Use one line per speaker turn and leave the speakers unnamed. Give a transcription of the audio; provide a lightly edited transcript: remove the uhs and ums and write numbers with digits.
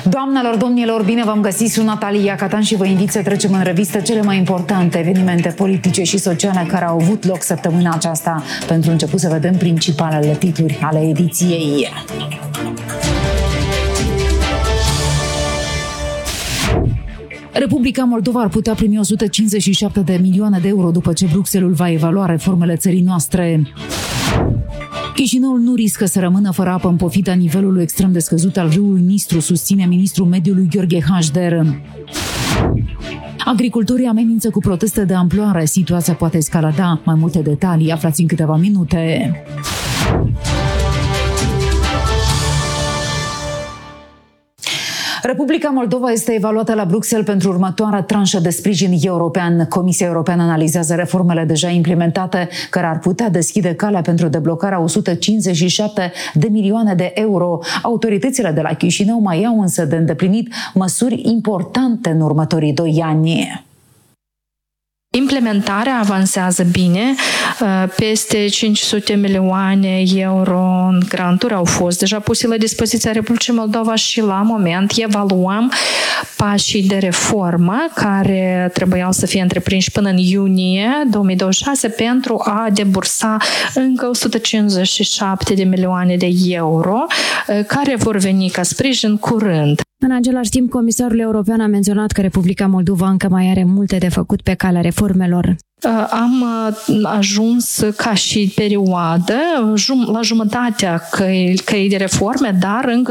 Doamnelor, domnilor, bine v-am găsit, sunt Natalia Catan și vă invit să trecem în revistă cele mai importante evenimente politice și sociale care au avut loc săptămâna aceasta. Pentru început să vedem principalele titluri ale ediției. Republica Moldova ar putea primi 157 de milioane de euro după ce Bruxelles va evalua reformele țării noastre. Chișinăul nu riscă să rămână fără apă în pofida nivelului extrem de scăzut al râului Nistru, susține ministrul mediului Gheorghe Hașder. Agricultorii amenință cu proteste de amploare. Situația poate escalada. Mai multe detalii aflați în câteva minute. Republica Moldova este evaluată la Bruxelles pentru următoarea tranșă de sprijin european. Comisia Europeană analizează reformele deja implementate, care ar putea deschide calea pentru deblocarea 157 de milioane de euro. Autoritățile de la Chișinău mai au însă de îndeplinit măsuri importante în următorii 2 ani.
Implementarea avansează bine, peste 500 milioane euro în granturi au fost deja puse la dispoziția Republicii Moldova și la moment evaluăm pașii de reformă care trebuiau să fie întreprinși până în iunie 2026 pentru a debursa încă 157 de milioane de euro care vor veni ca sprijin curând.
În același timp, Comisarul European a menționat că Republica Moldova încă mai are multe de făcut pe calea reformelor.
Am ajuns ca și perioadă la jumătatea căii de reforme, dar încă